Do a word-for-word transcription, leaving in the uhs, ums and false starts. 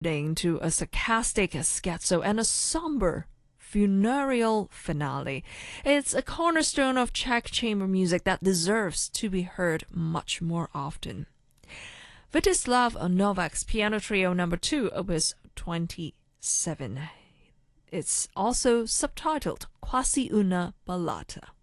to a sarcastic scherzo and a somber funereal finale. It's a cornerstone of Czech chamber music that deserves to be heard much more often. Vítězslav Novak's Piano Trio number two, opus twenty-seven. It's also subtitled Quasi una ballata.